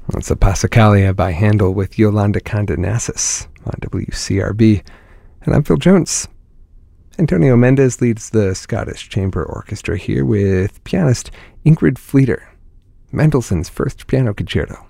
That's a Passacaglia by Handel with Yolanda Condenassus on WCRB. And I'm Phil Jones. Antonio Mendes leads the Scottish Chamber Orchestra here with pianist Ingrid Fleeter, Mendelssohn's first piano concerto.